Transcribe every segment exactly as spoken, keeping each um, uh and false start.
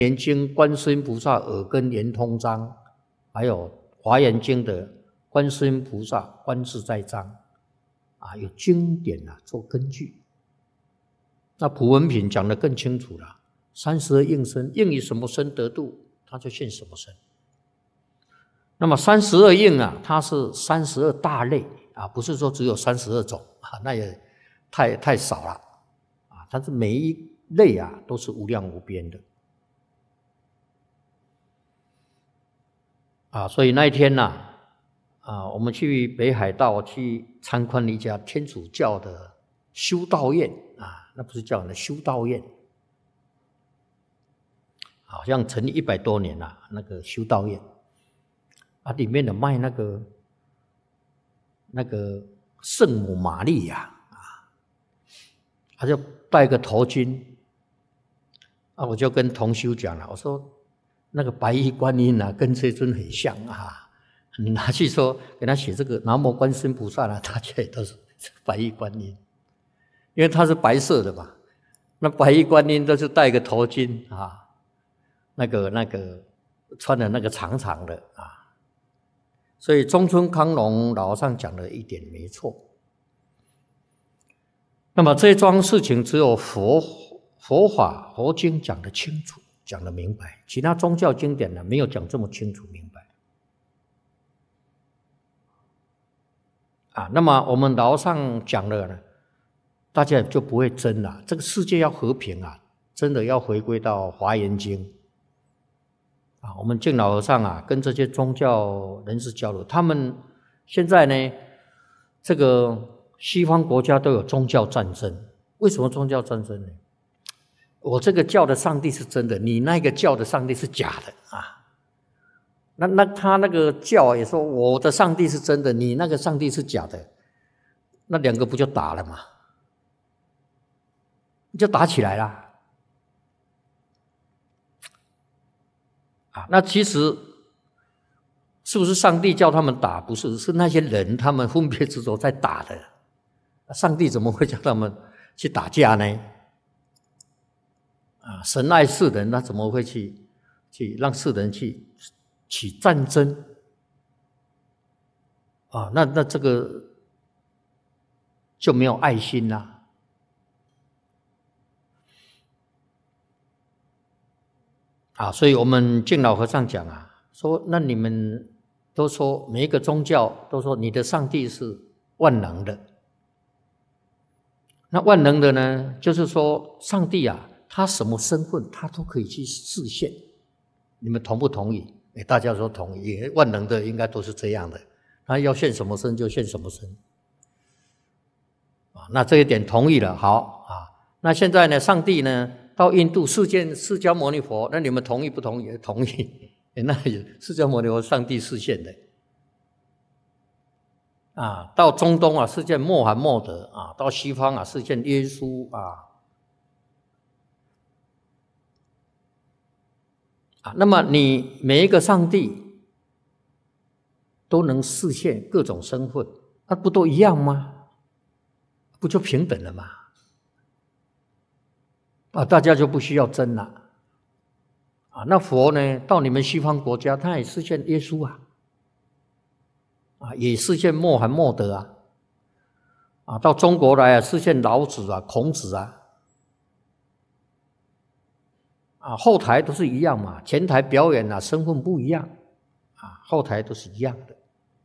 严经观世音菩萨耳根圆通章，还有华严经的观世音菩萨观自在章，啊，有经典啊做根据。那普文品讲得更清楚了，三十二应身，应以什么身得度，他就现什么身。那么三十二应啊，它是三十二大类啊，不是说只有三十二种啊，那也太太少了啊。它是每一类啊都是无量无边的啊。所以那一天呢 啊, 啊，我们去北海道去参观了一家天主教的修道院啊，那不是教的修道院，好像成立一百多年了，那个修道院。啊，里面有卖那个那个圣母玛利亚啊，他就戴个头巾啊，我就跟同修讲了，我说那个白衣观音啊，跟这尊很像啊，你拿去说给他写这个南无观世音菩萨呢，大家也都是白衣观音，因为它是白色的嘛，那白衣观音都是戴个头巾啊，那个那个穿的那个长长的啊。所以中村康隆老和尚讲的一点没错。那么这一桩事情只有佛佛法佛经讲得清楚，讲得明白，其他宗教经典呢没有讲这么清楚明白。啊，那么我们老和尚讲了呢，大家就不会争了。这个世界要和平啊，真的要回归到华严经。啊，我们净老和尚啊，跟这些宗教人士交流，他们现在呢，这个西方国家都有宗教战争。为什么宗教战争呢？我这个教的上帝是真的，你那个教的上帝是假的啊。那那他那个教也说我的上帝是真的，你那个上帝是假的，那两个不就打了吗？就打起来了。啊，那其实是不是上帝叫他们打？不是，是那些人他们分别执着在打的。上帝怎么会叫他们去打架呢？啊，神爱世人，他怎么会去去让世人去起战争？啊，那那这个就没有爱心啦。啊，所以我们净老和尚讲啊，说那你们都说每一个宗教都说你的上帝是万能的，那万能的呢，就是说上帝啊，他什么身份他都可以去示现，你们同不同意？哎，大家说同意，万能的应该都是这样的，他要现什么身就现什么身，啊，那这一点同意了，好啊，那现在呢，上帝呢？到印度示现释迦牟尼佛，那你们同意不同意？同意。那释迦牟尼佛上帝示现的啊。到中东啊，示现穆罕默德啊；到西方啊，示现耶稣啊。啊，那么你每一个上帝都能示现各种身份，那不都一样吗？不就平等了吗？啊，大家就不需要争了。啊，那佛呢，到你们西方国家，他也示现耶稣啊，啊，也示现穆罕默德啊，啊，到中国来啊，示现老子啊、孔子啊，啊，后台都是一样嘛，前台表演啊，身份不一样，啊，后台都是一样的。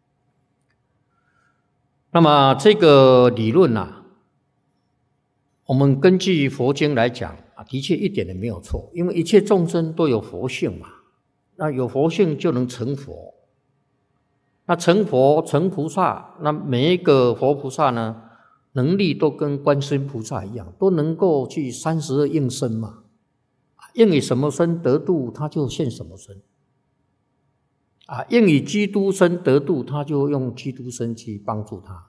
那么这个理论啊，我们根据佛经来讲啊，的确一点也没有错，因为一切众生都有佛性嘛，那有佛性就能成佛，那成佛成菩萨，那每一个佛菩萨呢，能力都跟观世音菩萨一样，都能够去三十二应身嘛，应以什么身得度，他就现什么身，啊，应以基督身得度，他就用基督身去帮助他。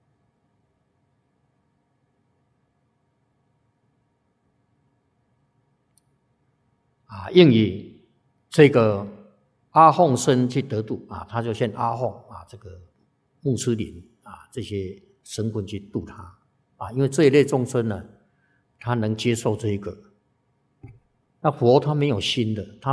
啊，应以这个阿訇身去得度啊，他就现阿訇啊，这个穆斯林啊这些神棍去度他啊，因为这一类众生呢，他能接受这一个。 那佛他没有心的，他